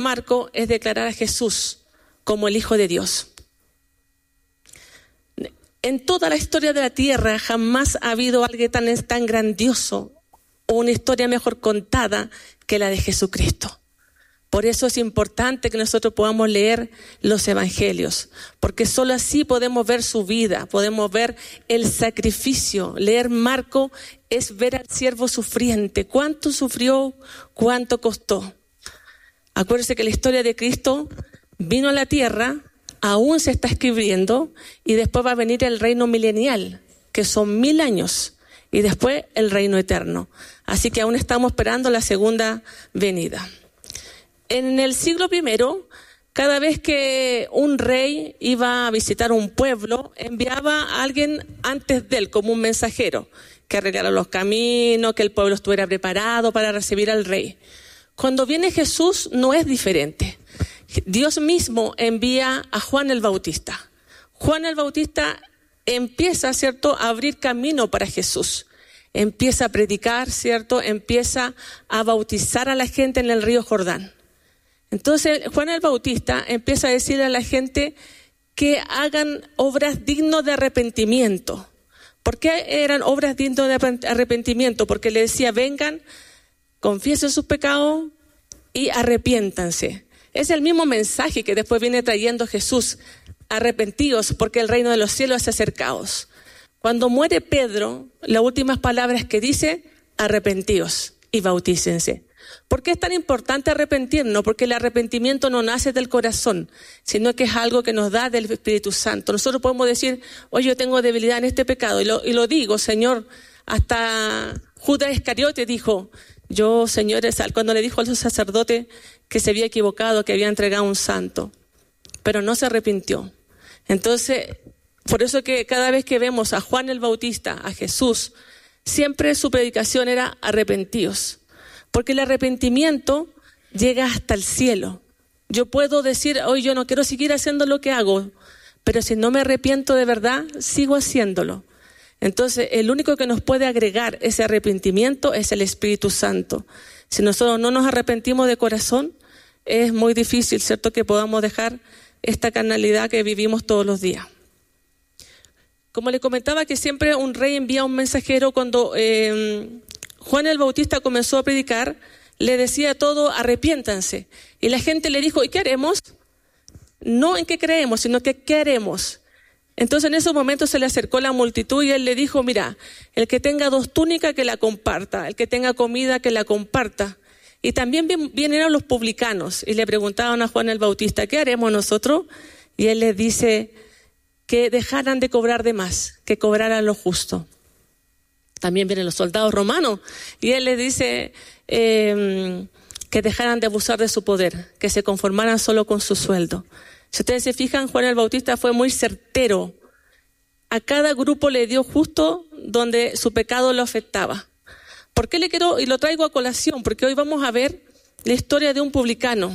Marcos es declarar a Jesús como el Hijo de Dios. En toda la historia de la tierra jamás ha habido algo tan grandioso o una historia mejor contada que la de Jesucristo. Por eso es importante que nosotros podamos leer los evangelios, porque solo así podemos ver su vida, podemos ver el sacrificio. Leer Marcos es ver al siervo sufriente, cuánto sufrió, cuánto costó. Acuérdense que la historia de Cristo vino a la tierra, aún se está escribiendo, y después va a venir el reino milenial, que son 1000 años, y después el reino eterno. Así que aún estamos esperando la segunda venida. En el siglo I, cada vez que un rey iba a visitar un pueblo, enviaba a alguien antes de él como un mensajero, que arreglara los caminos, que el pueblo estuviera preparado para recibir al rey. Cuando viene Jesús no es diferente. Dios mismo envía a Juan el Bautista. Juan el Bautista empieza, ¿cierto?, a abrir camino para Jesús. Empieza a predicar, ¿cierto?, empieza a bautizar a la gente en el río Jordán. Entonces Juan el Bautista empieza a decirle a la gente que hagan obras dignas de arrepentimiento. ¿Por qué eran obras dignas de arrepentimiento? Porque le decía, vengan, confiesen sus pecados y arrepiéntanse. Es el mismo mensaje que después viene trayendo Jesús. Arrepentidos porque el reino de los cielos es acercaos. Cuando muere Pedro, las últimas palabras que dice, arrepentidos y bautícense. ¿Por qué es tan importante arrepentirnos? Porque el arrepentimiento no nace del corazón, sino que es algo que nos da del Espíritu Santo. Nosotros podemos decir, oye, yo tengo debilidad en este pecado, y lo digo, Señor. Hasta Judas Iscariote dijo, yo, Señor, cuando le dijo al sacerdote que se había equivocado, que había entregado a un santo, pero no se arrepintió. Entonces, por eso que cada vez que vemos a Juan el Bautista, a Jesús, siempre su predicación era arrepentidos. Porque el arrepentimiento llega hasta el cielo. Yo puedo decir, hoy yo no quiero seguir haciendo lo que hago, pero si no me arrepiento de verdad, sigo haciéndolo. Entonces, el único que nos puede agregar ese arrepentimiento es el Espíritu Santo. Si nosotros no nos arrepentimos de corazón, es muy difícil, ¿cierto?, que podamos dejar esta carnalidad que vivimos todos los días. Como le comentaba que siempre un rey envía un mensajero, cuando Juan el Bautista comenzó a predicar, le decía a todos, arrepiéntanse. Y la gente le dijo, ¿y qué haremos? No en qué creemos, sino que qué haremos. Entonces en esos momentos se le acercó la multitud y él le dijo, mira, el que tenga 2 túnicas que la comparta, el que tenga comida que la comparta. Y también vinieron los publicanos y le preguntaban a Juan el Bautista, ¿qué haremos nosotros? Y él les dice que dejaran de cobrar de más, que cobraran lo justo. También vienen los soldados romanos y él les dice que dejaran de abusar de su poder, que se conformaran solo con su sueldo. Si ustedes se fijan, Juan el Bautista fue muy certero. A cada grupo le dio justo donde su pecado lo afectaba. ¿Por qué le quiero, y lo traigo a colación? Porque hoy vamos a ver la historia de un publicano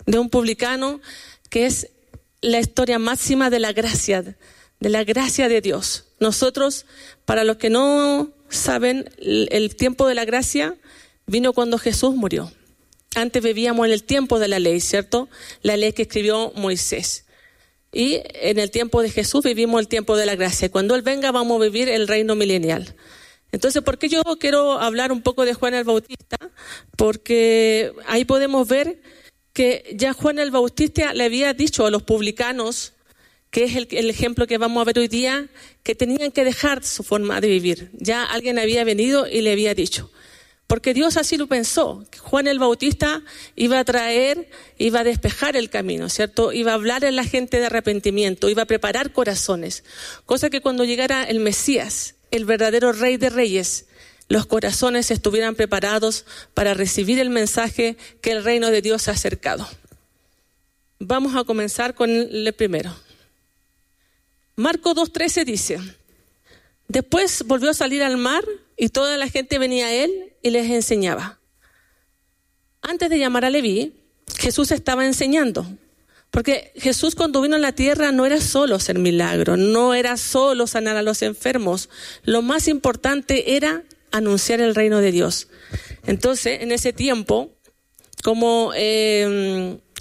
que es la historia máxima de la gracia de Dios. Nosotros, para los que no saben, el tiempo de la gracia vino cuando Jesús murió. Antes vivíamos en el tiempo de la ley, ¿cierto? La ley que escribió Moisés. Y en el tiempo de Jesús vivimos el tiempo de la gracia. Cuando Él venga vamos a vivir el reino milenial. Entonces, ¿por qué yo quiero hablar un poco de Juan el Bautista? Porque ahí podemos ver que ya Juan el Bautista le había dicho a los publicanos, que es el ejemplo que vamos a ver hoy día, que tenían que dejar su forma de vivir. Ya alguien había venido y le había dicho. Porque Dios así lo pensó. Juan el Bautista iba a despejar el camino, ¿cierto? Iba a hablar a la gente de arrepentimiento, iba a preparar corazones. Cosa que cuando llegara el Mesías, el verdadero Rey de Reyes, los corazones estuvieran preparados para recibir el mensaje que el reino de Dios ha acercado. Vamos a comenzar con el primero. Marcos 2:13 dice, después volvió a salir al mar y toda la gente venía a él y les enseñaba. Antes de llamar a Leví, Jesús estaba enseñando. Porque Jesús cuando vino a la tierra no era solo hacer milagros, no era solo sanar a los enfermos. Lo más importante era anunciar el reino de Dios. Entonces, en ese tiempo, como